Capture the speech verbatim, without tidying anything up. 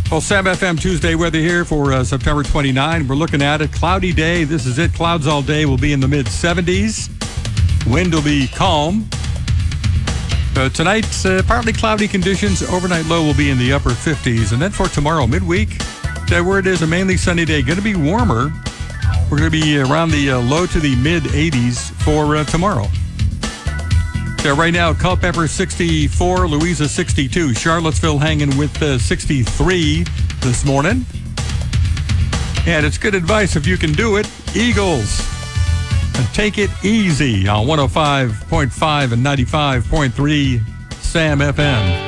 Well, Sam F M Tuesday weather here for uh, September twenty-ninth. We're looking at it. Cloudy day. This is it. Clouds all day. Will be in the mid seventies. Wind will be calm. Uh, tonight, uh, partly cloudy conditions. Overnight low will be in the upper fifties. And then for tomorrow, midweek, that where it is a mainly sunny day. Going to be warmer. We're going to be around the uh, low to the mid eighties for uh, tomorrow. So right now, Culpeper sixty-four, Louisa sixty-two, Charlottesville hanging with uh, sixty-three this morning. And it's good advice if you can do it. Eagles, and take it easy on one oh five point five and ninety-five point three Sam F M.